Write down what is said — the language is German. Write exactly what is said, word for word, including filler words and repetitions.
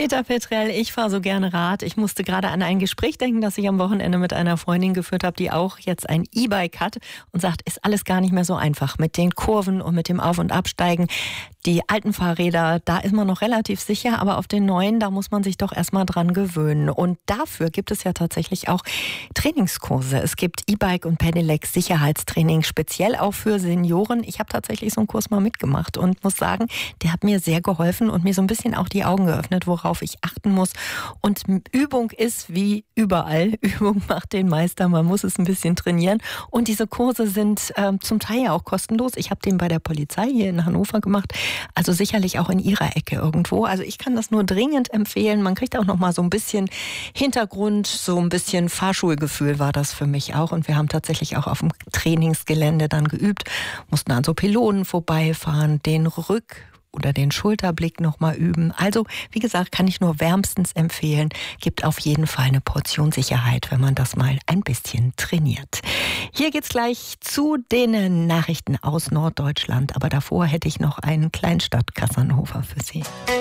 Peter Petrell, ich fahre so gerne Rad. Ich musste gerade an ein Gespräch denken, das ich am Wochenende mit einer Freundin geführt habe, die auch jetzt ein E-Bike hat und sagt, ist alles gar nicht mehr so einfach mit den Kurven und mit dem Auf- und Absteigen. Die alten Fahrräder, da ist man noch relativ sicher, aber auf den neuen, da muss man sich doch erstmal dran gewöhnen. Und dafür gibt es ja tatsächlich auch Trainingskurse. Es gibt E-Bike und Pedelec Sicherheitstraining, speziell auch für Senioren. Ich habe tatsächlich so einen Kurs mal mitgemacht und muss sagen, der hat mir sehr geholfen und mir so ein bisschen auch die Augen geöffnet, worauf ich achten muss. Und Übung ist wie überall. Übung macht den Meister. Man muss es ein bisschen trainieren. Und diese Kurse sind äh, zum Teil ja auch kostenlos. Ich habe den bei der Polizei hier in Hannover gemacht. Also sicherlich auch in Ihrer Ecke irgendwo. Also ich kann das nur dringend empfehlen. Man kriegt auch noch mal so ein bisschen Hintergrund, so ein bisschen Fahrschulgefühl war das für mich auch. Und wir haben tatsächlich auch auf dem Trainingsgelände dann geübt, mussten an so Pylonen vorbeifahren, den Rück- oder den Schulterblick nochmal üben. Also, wie gesagt, kann ich nur wärmstens empfehlen. Gibt auf jeden Fall eine Portion Sicherheit, wenn man das mal ein bisschen trainiert. Hier geht's gleich zu den Nachrichten aus Norddeutschland. Aber davor hätte ich noch einen Kleinstadt-Kassanhofer für Sie.